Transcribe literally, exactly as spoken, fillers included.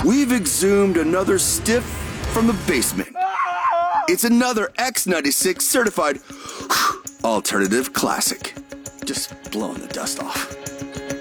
we've exhumed another stiff from the basement. It's another X ninety-six certified alternative classic. Just blowing the dust off.